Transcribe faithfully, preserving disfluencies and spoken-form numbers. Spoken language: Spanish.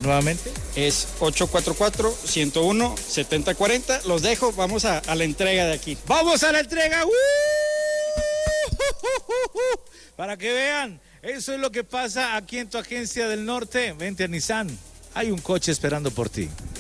nuevamente. Es ocho cuatro cuatro, uno cero uno, siete cero cuatro cero. Los dejo, vamos a, a la entrega de aquí. ¡Vamos a la entrega! ¡Uh! Para que vean, eso es lo que pasa aquí en tu agencia del norte. Vente a Nissan, hay un coche esperando por ti.